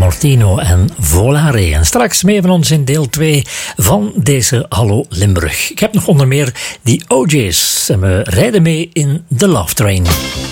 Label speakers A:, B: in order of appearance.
A: Martino en Volare. En straks mee van ons in deel 2 van deze Hallo Limburg. Ik heb nog onder meer die OJ's en we rijden mee in de Love Train.